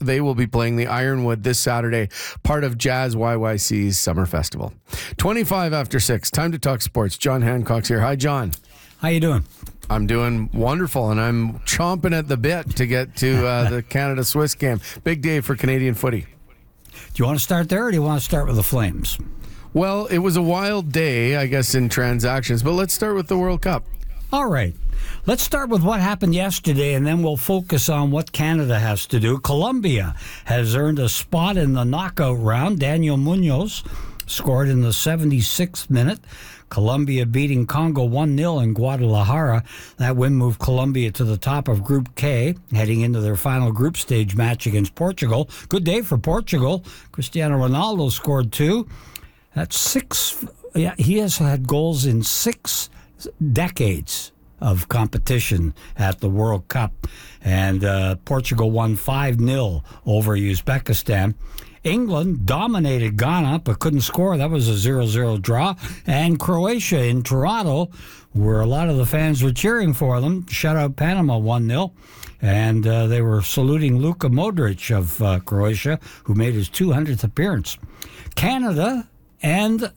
They will be playing the Ironwood this Saturday, part of Jazz YYC's Summer Festival. 25 after 6, time to talk sports. John Hancock's here. Hi, John. How you doing? I'm doing wonderful, and I'm chomping at the bit to get to the Canada-Swiss game. Big day for Canadian footy. Do you want to start there, or do you want to start with the Flames? Well, it was a wild day, I guess, in transactions, but let's start with the World Cup. All right. Let's start with what happened yesterday, and then we'll focus on what Canada has to do. Colombia has earned a spot in the knockout round. Daniel Munoz scored in the 76th minute. Colombia beating Congo 1-0 in Guadalajara. That win moved Colombia to the top of Group K, heading into their final group stage match against Portugal. Good day for Portugal. Cristiano Ronaldo scored 2. That's 6. Yeah, he has had goals in 6 decades of competition at the World Cup. And Portugal won 5-0 over Uzbekistan. England dominated Ghana but couldn't score. That was a 0-0 draw. And Croatia in Toronto, where a lot of the fans were cheering for them, shut out Panama 1-0. And they were saluting Luka Modric of Croatia, who made his 200th appearance. Canada and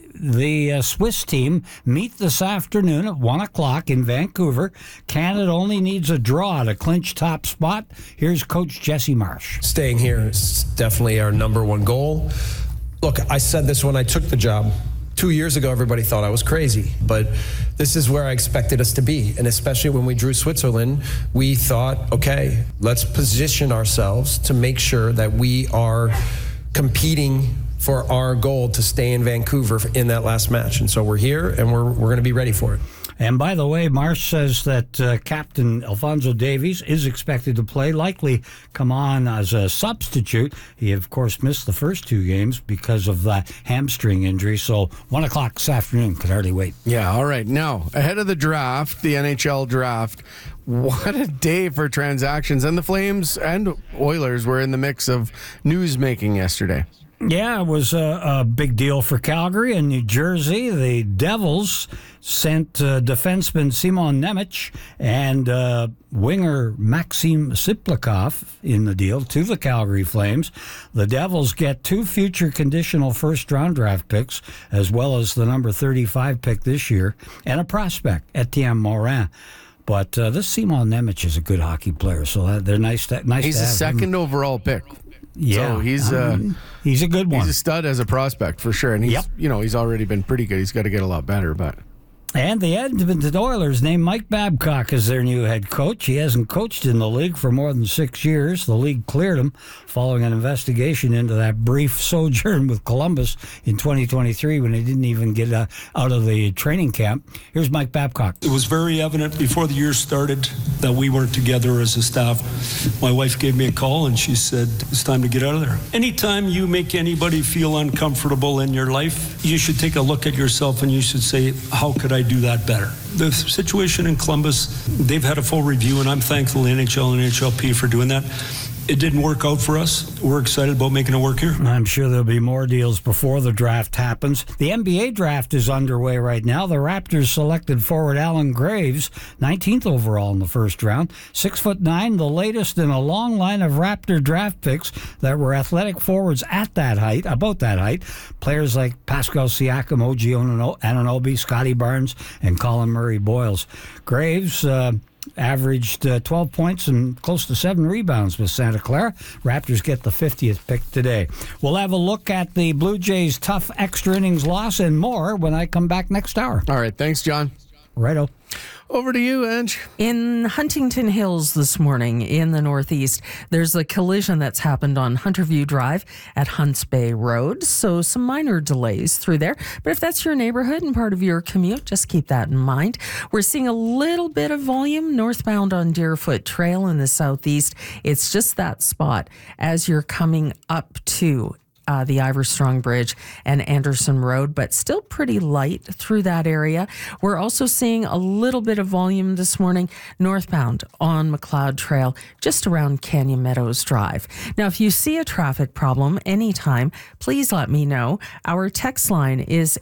the Swiss team meet this afternoon at 1 o'clock in Vancouver. Canada only needs a draw to clinch top spot. Here's Coach Jesse Marsh. Staying here is definitely our number one goal. Look, I said this when I took the job. 2 years ago, everybody thought I was crazy, but this is where I expected us to be. And especially when we drew Switzerland, we thought, okay, let's position ourselves to make sure that we are competing for our goal to stay in Vancouver in that last match. And so we're here, and we're going to be ready for it. And by the way, Marsh says that Captain Alphonso Davies is expected to play, likely come on as a substitute. He, of course, missed the first 2 games because of that hamstring injury. So 1 o'clock this afternoon, could hardly wait. Yeah, all right. Now, ahead of the draft, the NHL draft, what a day for transactions. And the Flames and Oilers were in the mix of news-making yesterday. Yeah, it was a big deal for Calgary and New Jersey. The Devils sent defenseman Simon Nemec and winger Maxim Siplikov in the deal to the Calgary Flames. The Devils get 2 future conditional first-round draft picks, as well as the number 35 pick this year, and a prospect, Etienne Morin. But this Simon Nemec is a good hockey player, so they're nice to have him. He's a second overall pick. Yeah, so he's a good one. He's a stud as a prospect for sure, and he's already been pretty good. He's got to get a lot better, but. And the Edmonton Oilers named Mike Babcock as their new head coach. He hasn't coached in the league for more than 6 years. The league cleared him following an investigation into that brief sojourn with Columbus in 2023 when he didn't even get out of the training camp. Here's Mike Babcock. It was very evident before the year started that we weren't together as a staff. My wife gave me a call and she said, it's time to get out of there. Anytime you make anybody feel uncomfortable in your life, you should take a look at yourself and you should say, how could I do that better? The situation in Columbus, they've had a full review, and I'm thankful to NHL and NHLP for doing that. It didn't work out for us. We're excited about making it work here. I'm sure there'll be more deals before the draft happens. The NBA draft is underway right now. The Raptors selected forward Alan Graves, 19th overall in the first round. 6'9", the latest in a long line of Raptor draft picks that were athletic forwards at that height, about that height. Players like Pascal Siakam, OG Anunoby, Scotty Barnes, and Colin Murray-Boyles. Graves averaged 12 points and close to 7 rebounds with Santa Clara. Raptors get the 50th pick today. We'll have a look at the Blue Jays' tough extra innings loss and more when I come back next hour. All right. Thanks, John. Righto. Over to you, Ange. In Huntington Hills this morning in the Northeast, there's a collision that's happened on Hunterview Drive at Hunts Bay Road. So some minor delays through there. But if that's your neighborhood and part of your commute, just keep that in mind. We're seeing a little bit of volume northbound on Deerfoot Trail in the southeast. It's just that spot as you're coming up to the Iverstrong Bridge and Anderson Road, but still pretty light through that area. We're also seeing a little bit of volume this morning northbound on McLeod Trail, just around Canyon Meadows Drive. Now, if you see a traffic problem anytime, please let me know. Our text line is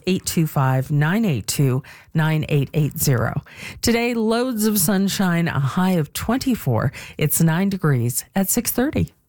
825-982-9880. Today, loads of sunshine, a high of 24. It's 9 degrees at 6:30.